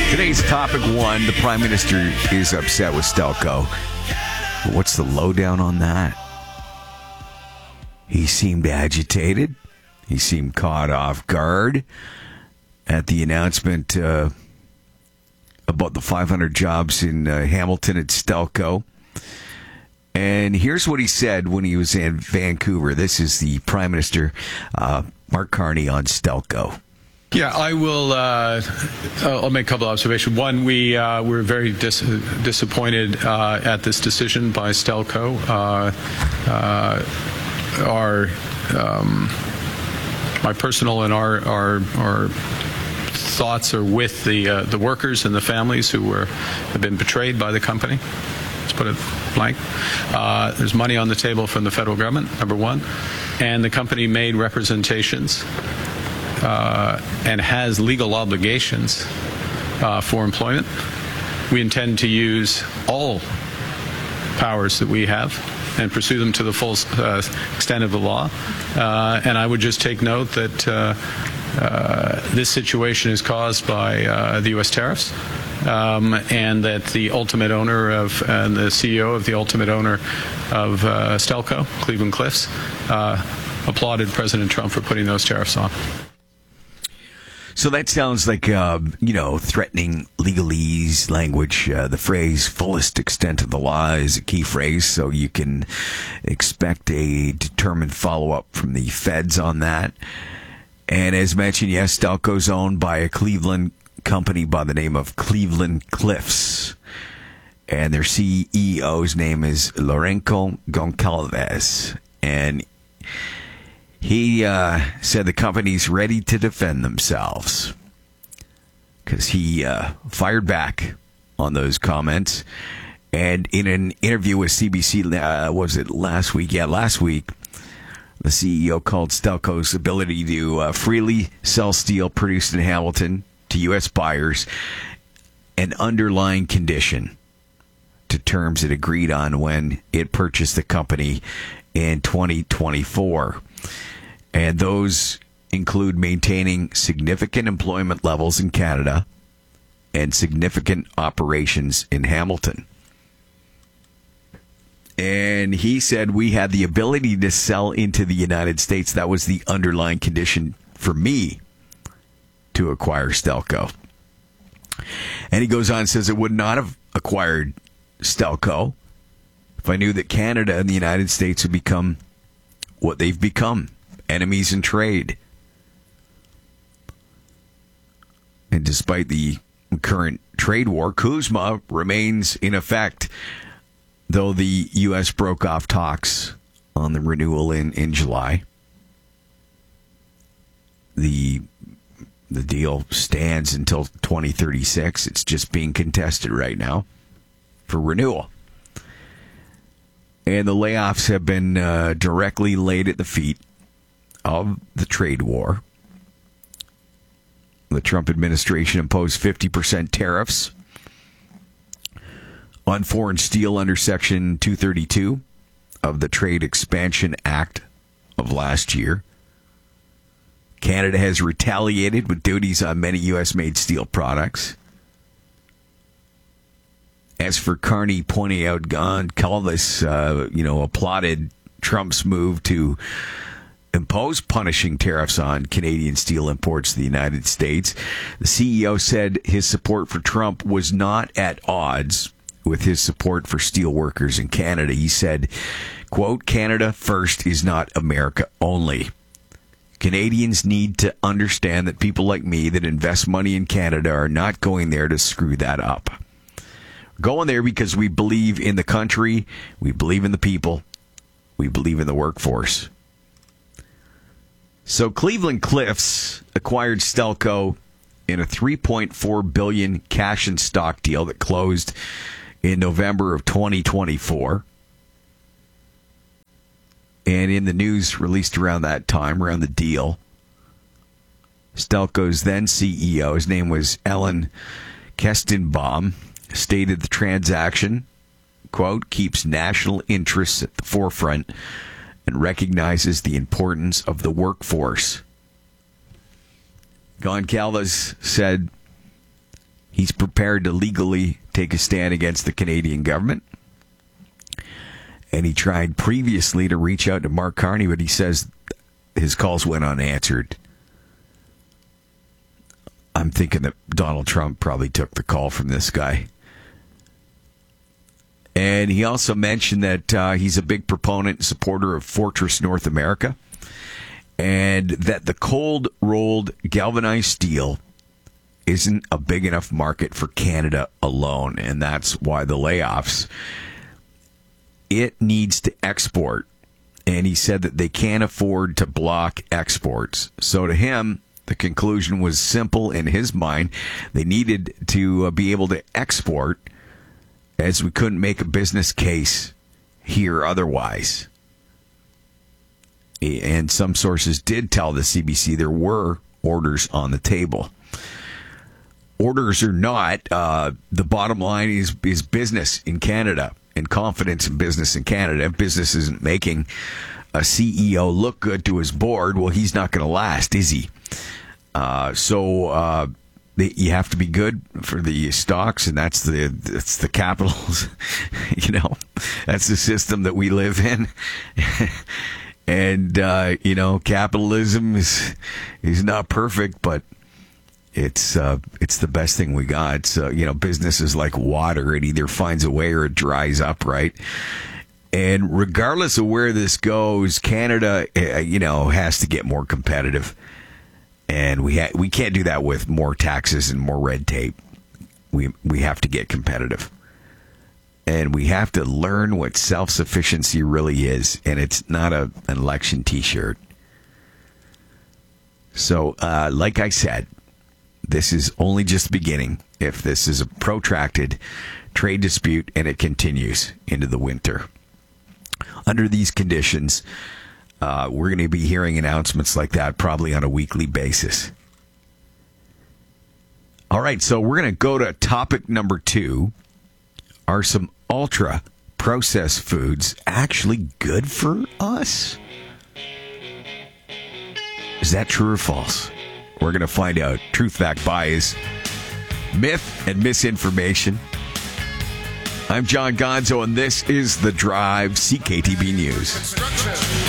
Today's topic one, the Prime Minister is upset with Stelco. What's the lowdown on that? He seemed agitated. He seemed caught off guard at the announcement about the 500 jobs in Hamilton at Stelco. And here's what he said when he was in Vancouver. This is the Prime Minister, Mark Carney, on Stelco. Yeah, I will. I'll make a couple of observations. One, we're very disappointed at this decision by Stelco. My personal and our thoughts are with the workers and the families who have been betrayed by the company. Let's put it blank. There's money on the table from the federal government, number one, and the company made representations and has legal obligations for employment. We intend to use all powers that we have and pursue them to the full extent of the law. And I would just take note that this situation is caused by the U.S. tariffs, and that the ultimate owner and the CEO of the ultimate owner of Stelco, Cleveland Cliffs, applauded President Trump for putting those tariffs on. So that sounds like, threatening legalese language. The phrase fullest extent of the law is a key phrase, so you can expect a determined follow-up from the feds on that. And as mentioned, yes, Stelco's owned by a Cleveland company by the name of Cleveland Cliffs. And their CEO's name is Lourenco Goncalves. And he said the company's ready to defend themselves because he fired back on those comments. And in an interview with CBC, was it last week? Yeah, last week, the CEO called Stelco's ability to freely sell steel produced in Hamilton to U.S. buyers an underlying condition to terms it agreed on when it purchased the company in 2024. And those include maintaining significant employment levels in Canada and significant operations in Hamilton. And he said, we had the ability to sell into the United States. That was the underlying condition for me to acquire Stelco. And he goes on and says, I would not have acquired Stelco if I knew that Canada and the United States would become what they've become. Enemies in trade. And despite the current trade war, CUSMA remains in effect, though the U.S. broke off talks on the renewal in July. The deal stands until 2036. It's just being contested right now for renewal. And the layoffs have been directly laid at the feet of the trade war. The Trump administration imposed 50% tariffs on foreign steel under Section 232 of the Trade Expansion Act of last year. Canada has retaliated with duties on many U.S.-made steel products. As for Carney pointing out, Goncalves, applauded Trump's move to impose punishing tariffs on Canadian steel imports to the United States. The CEO said his support for Trump was not at odds with his support for steel workers in Canada. He said, quote, Canada first is not America only. Canadians need to understand that people like me that invest money in Canada are not going there to screw that up. We're going there because we believe in the country, we believe in the people, we believe in the workforce. So Cleveland Cliffs acquired Stelco in a $3.4 billion cash and stock deal that closed in November of 2024. And in the news released around that time, around the deal, Stelco's then CEO, his name was Ellen Kestenbaum, stated the transaction, quote, keeps national interests at the forefront and recognizes the importance of the workforce. Goncalves said He's prepared to legally take a stand against the Canadian government. And he tried previously to reach out to Mark Carney, but he says his calls went unanswered. I'm thinking that Donald Trump probably took the call from this guy. And he also mentioned that he's a big proponent and supporter of Fortress North America, and that the cold-rolled galvanized steel isn't a big enough market for Canada alone, and that's why the layoffs. It needs to export, and he said that they can't afford to block exports. So to him, the conclusion was simple in his mind. They needed to be able to export, as we couldn't make a business case here otherwise. And some sources did tell the CBC there were orders on the table. Orders or not, the bottom line is business in Canada and confidence in business in Canada. If business isn't making a CEO look good to his board, well, he's not going to last, is he? So you have to be good for the stocks, and that's the capitals. That's the system that we live in. And capitalism is not perfect, but it's the best thing we got. So, business is like water. It either finds a way or it dries up, right? And regardless of where this goes, Canada, has to get more competitive. And we can't do that with more taxes and more red tape. We have to get competitive. And we have to learn what self-sufficiency really is. And it's not an election T-shirt. So, like I said, this is only just beginning. If this is a protracted trade dispute and it continues into the winter. Under these conditions, we're going to be hearing announcements like that probably on a weekly basis. All right, so we're going to go to topic number 2. Are some ultra-processed foods actually good for us? Is that true or false? We're going to find out. Truth, fact, bias, myth, and misinformation. I'm John Gonzo, and this is The Drive, CKTB News.